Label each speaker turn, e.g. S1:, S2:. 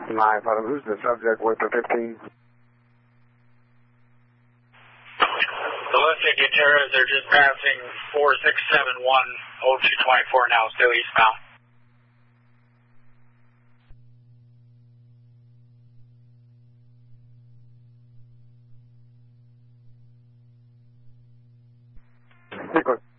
S1: 9, Father, who's the subject with the 15?
S2: Ballistic Gutierrez, they're just passing 4671, 0224 now, still eastbound.
S1: Sequence.